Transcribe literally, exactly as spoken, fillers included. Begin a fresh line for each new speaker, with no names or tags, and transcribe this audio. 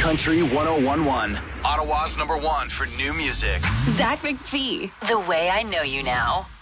Country one oh one point one. Ottawa's number one for new music.
Zach McPhee, The Way I Know You Now.